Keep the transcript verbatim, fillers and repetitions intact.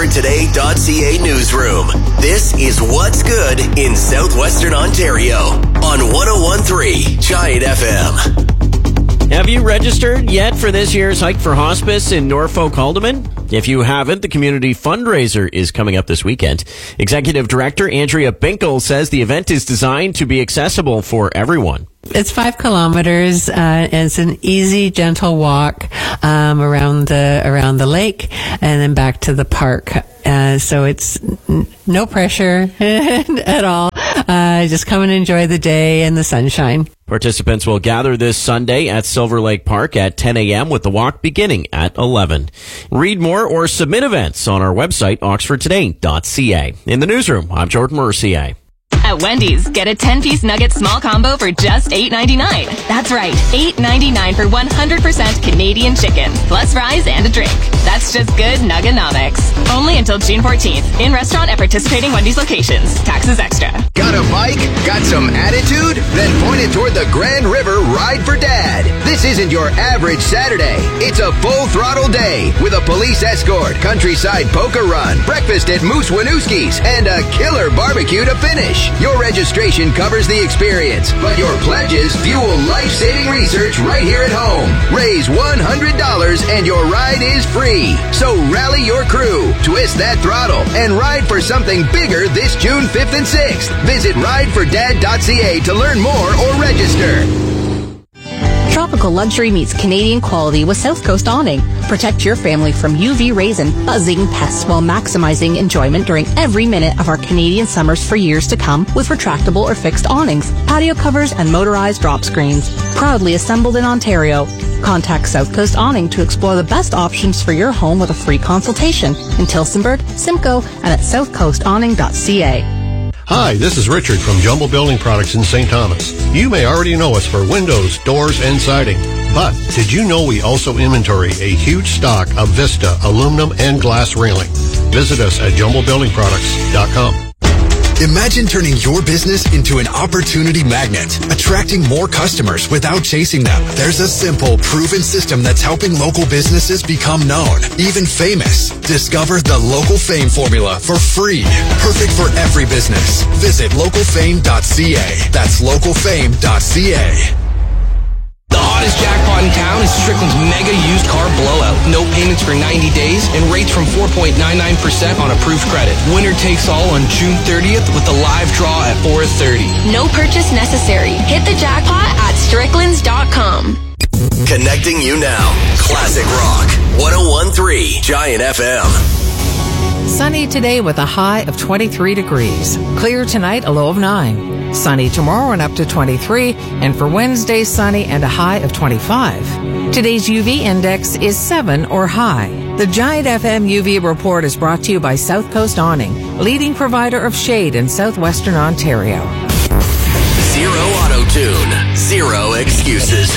oxford today dot c a newsroom. This is What's Good in Southwestern Ontario on one oh one point three Giant F M. Have you registered yet for this year's Hike for Hospice in Norfolk Haldimand? If you haven't, the community fundraiser is coming up this weekend. Executive Director Andrea Binkle says the event is designed to be accessible for everyone. It's five kilometers. Uh, it's an easy, gentle walk um, around the around the lake and then back to the park. Uh, so it's n- no pressure at all. Uh, just come and enjoy the day and the sunshine. Participants will gather this Sunday at Silver Lake Park at ten a.m. with the walk beginning at eleven. Read more or submit events on our website, oxford today dot c a. In the newsroom, I'm Jordan Mercier. At Wendy's, get a ten-piece nugget small combo for just eight ninety-nine. That's right, eight ninety-nine for one hundred percent Canadian chicken, plus fries and a drink. That's just good Nuggenomics. Only until June fourteenth. In restaurant at participating Wendy's locations. Taxes extra. Got a bike? Got some attitude? Then point it toward the Grand River Ride for Dad. This isn't your average Saturday. It's a full throttle day with a police escort, countryside poker run, breakfast at Moose Winooski's, and a killer barbecue to finish. Your registration covers the experience, but your pledges fuel life-saving research right here at home. Raise one hundred dollars and your ride is free. So rally your crew, twist that throttle, and ride for something bigger this June fifth and sixth. Visit ride for dad dot c a to learn more or register. Tropical luxury meets Canadian quality with South Coast Awning. Protect your family from U V rays and buzzing pests while maximizing enjoyment during every minute of our Canadian summers for years to come with retractable or fixed awnings, patio covers, and motorized drop screens. Proudly assembled in Ontario. Contact South Coast Awning to explore the best options for your home with a free consultation in Tillsonburg, Simcoe, and at south coast awning dot c a. Hi, this is Richard from Jumbo Building Products in Saint Thomas. You may already know us for windows, doors, and siding. But did you know we also inventory a huge stock of Vista aluminum and glass railing? Visit us at jumbo building products dot com. Imagine turning your business into an opportunity magnet, attracting more customers without chasing them. There's a simple, proven system that's helping local businesses become known, even famous. Discover the Local Fame formula for free. Perfect for every business. Visit local fame dot c a. That's local fame dot c a. The hottest jackpot in town is Strickland's mega used car blowout. No payments for ninety days and rates from four point nine nine percent on approved credit. Winner takes all on June thirtieth with a live draw at four thirty. No purchase necessary. Hit the jackpot at stricklands dot com. Connecting you now. Classic Rock. one oh one point three Giant F M. Sunny today with a high of twenty-three degrees. Clear tonight, a low of nine. Sunny tomorrow and up to twenty-three. And for Wednesday, sunny and a high of twenty-five. Today's U V index is seven or high. The Giant F M U V report is brought to you by South Coast Awning, leading provider of shade in southwestern Ontario. Zero Auto Tune. Zero excuses.